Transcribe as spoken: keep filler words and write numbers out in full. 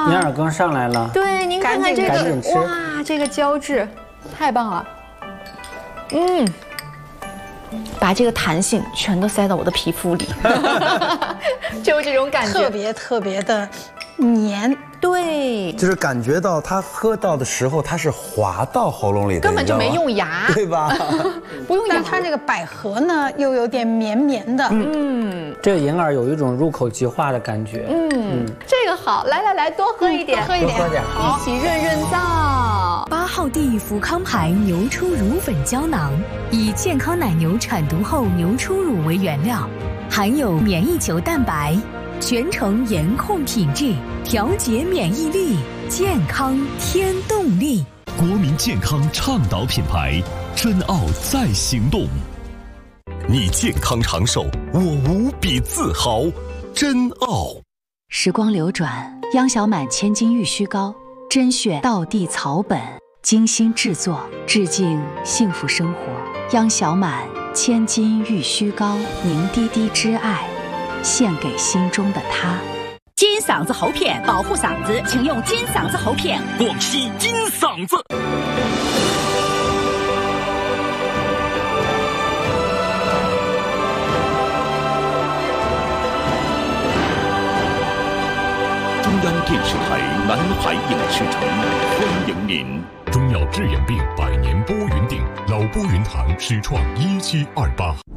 银耳羹上来了。 对，您看看这赶紧吃个，哇，这个胶质太棒了。嗯，把这个弹性全都塞到我的皮肤里，就这种感觉， 特别特别的黏。 对， 就是感觉到它喝到的时候，它是滑到喉咙里的， 根本就没用牙， 对吧？ 不用牙。 但它这个百合呢，又有点绵绵的。 嗯， 这个银耳有一种入口即化的感觉。 嗯，这个好，来来来，多喝一点， 喝一点， 喝点， 一起润润燥。 八号地福康牌牛初乳粉胶囊，以健康奶牛产犊后牛初乳为原料，含有免疫球蛋白，全程严控品质，调节免疫力，健康添动力。 国民健康倡导品牌，真奥在行动。你健康长寿，我无比自豪。真奥。 时光流转，央小满千金玉虚膏，甄选道地草本，精心制作，致敬幸福生活。央小满千金玉虚膏，凝滴滴之爱，献给心中的他。 金嗓子喉片，保护嗓子，请用金嗓子喉片。 广西金嗓子。中央电视台南海影视城欢迎您。 中药治眼病百年拨云定，老拨云堂始创一七二八。